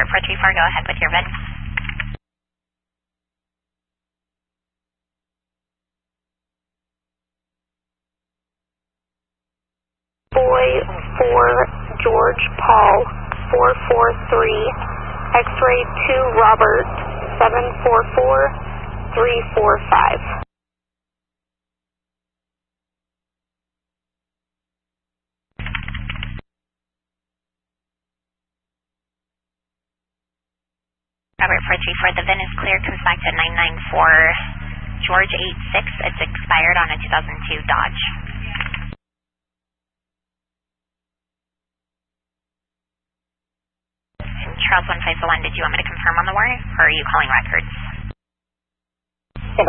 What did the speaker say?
Robert 434, go ahead with your VIN. Boy 4 George Paul 443 X-ray 2 Robert 744 345. Robert 434, the VIN is clear, comes back to 994 George 86. It's expired on a 2002 Dodge. And Charles 151, did you want me to confirm on the warrant, or are you calling records?